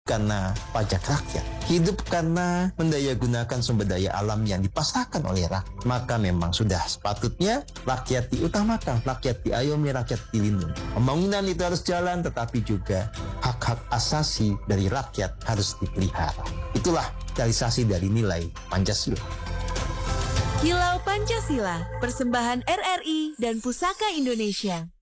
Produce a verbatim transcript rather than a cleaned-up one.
karena pajak rakyat, hidup karena mendayagunakan sumber daya alam yang dipasarkan oleh rakyat, maka memang sudah sepatutnya rakyat diutamakan, rakyat diayomi, rakyat dilindungi. Pembangunan itu harus jalan, tetapi juga hak-hak asasi dari rakyat harus dipelihara. Itulah realisasi dari nilai Pancasila. Kilau Pancasila, persembahan R R I dan Pusaka Indonesia.